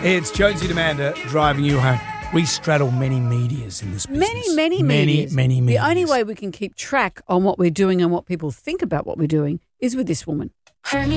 It's Jonesy and Amanda driving you home. We straddle many medias in this business. Many medias. Many medias. The only way we can keep track on what we're doing and what people think about what we're doing is with this woman.